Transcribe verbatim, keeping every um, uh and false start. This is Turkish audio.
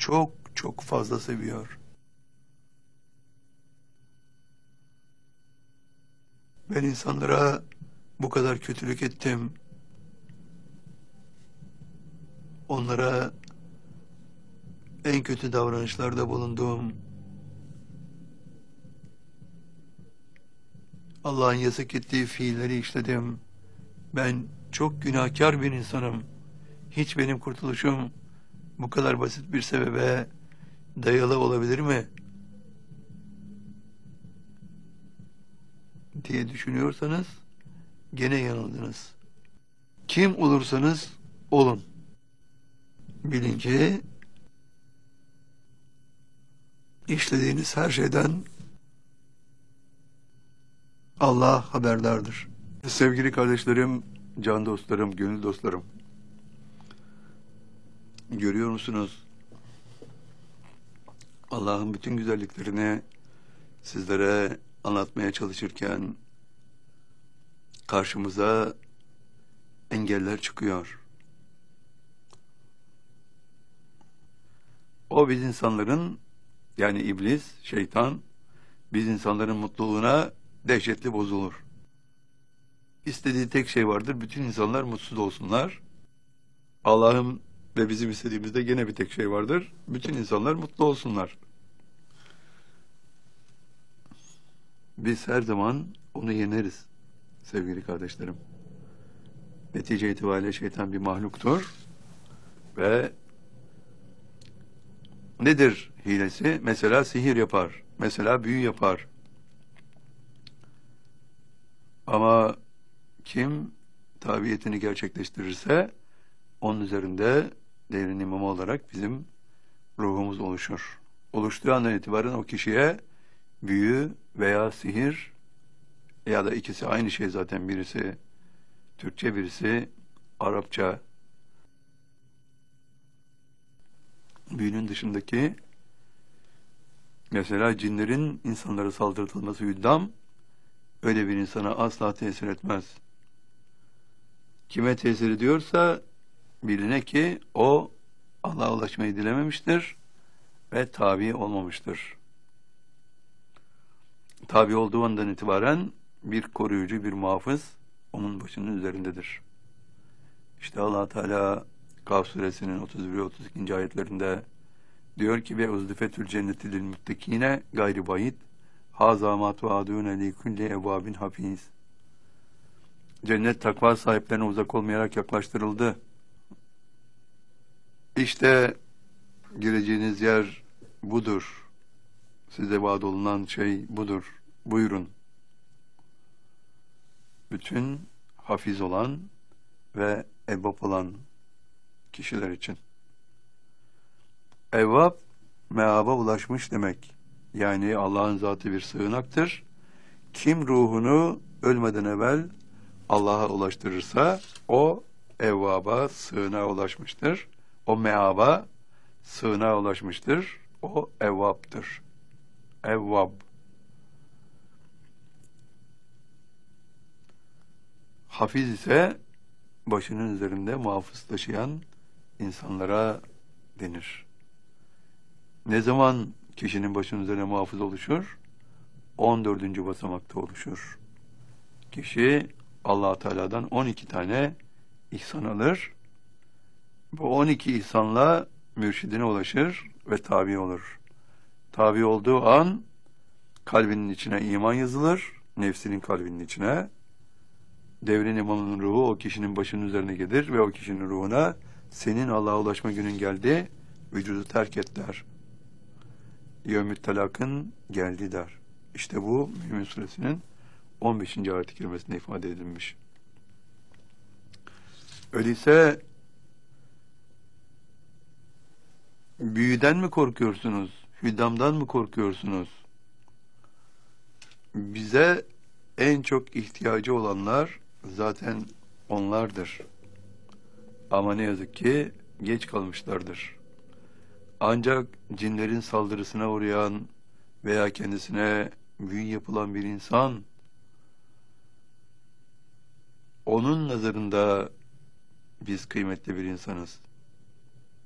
çok çok fazla seviyor. Ben insanlara bu kadar kötülük ettim. Onlara en kötü davranışlarda bulundum. Allah'ın yasak ettiği fiilleri işledim. Ben çok günahkar bir insanım. Hiç benim kurtuluşum bu kadar basit bir sebebe dayalı olabilir mi diye düşünüyorsanız gene yanıldınız. Kim olursanız olun. Bilin ki işlediğiniz her şeyden Allah haberdardır. Sevgili kardeşlerim, can dostlarım, gönül dostlarım. Görüyor musunuz? Allah'ın bütün güzelliklerini sizlere anlatmaya çalışırken karşımıza engeller çıkıyor. O biz insanların, yani iblis, şeytan, biz insanların mutluluğuna dehşetli bozulur. İstediği tek şey vardır, bütün insanlar mutsuz olsunlar. Allah'ın ve bizim istediğimizde gene bir tek şey vardır, bütün insanlar mutlu olsunlar. Biz her zaman onu yeneriz sevgili kardeşlerim. Netice itibariyle şeytan bir mahluktur ve nedir hilesi? Mesela sihir yapar, mesela büyü yapar. Ama kim tabiyetini gerçekleştirirse onun üzerinde devrin imamı olarak bizim ruhumuz oluşur. Oluştuğu andan itibaren o kişiye büyü veya sihir ya da ikisi aynı şey zaten, birisi Türkçe birisi Arapça, büyünün dışındaki mesela cinlerin insanlara saldırtılması hüddam öyle bir insana asla tesir etmez. Kime tesir ediyorsa biline ki o Allah'a ulaşmayı dilememiştir ve tabi olmamıştır. Tabi olduğu andan itibaren bir koruyucu, bir muhafız onun başının üzerindedir. İşte Allah Teala Kaf suresinin otuz bir otuz iki. ayetlerinde diyor ki ve uzdifetül cenneti lil muttekine gayri bayit haza ma tuadune li kulli evabin hafiz. Cennet takva sahiplerine uzak olmayarak yaklaştırıldı. İşte gireceğiniz yer budur. Size vaat olunan şey budur. Buyurun. Bütün hafiz olan ve evvab olan kişiler için. Evvab, meaba ulaşmış demek. Yani Allah'ın zatı bir sığınaktır. Kim ruhunu ölmeden evvel Allah'a ulaştırırsa o evvaba, sığınağa ulaşmıştır. O meaba, sığınağa ulaşmıştır. O evvaptır. Evvab. Hafiz ise başının üzerinde muhafız taşıyan insanlara denir. Ne zaman kişinin başının üzerine muhafız oluşur? on dördüncü basamakta oluşur. Kişi Allah Teala'dan on iki tane ihsan alır. Bu on iki ihsanla mürşidine ulaşır ve tabi olur. Tabi olduğu an kalbinin içine iman yazılır, nefsinin kalbinin içine. Devrin imamının ruhu o kişinin başının üzerine gelir ve o kişinin ruhuna senin Allah'a ulaşma günün geldi, vücudu terk et der. Yevmü telakın geldi der. İşte bu Mümin Suresinin on beşinci ayet-i kerimesinde ifade edilmiş. Öyleyse büyüden mi korkuyorsunuz? Hüddamdan mı korkuyorsunuz? Bize en çok ihtiyacı olanlar zaten onlardır. Ama ne yazık ki geç kalmışlardır. Ancak cinlerin saldırısına uğrayan veya kendisine büyü yapılan bir insan, onun nazarında biz kıymetli bir insanız.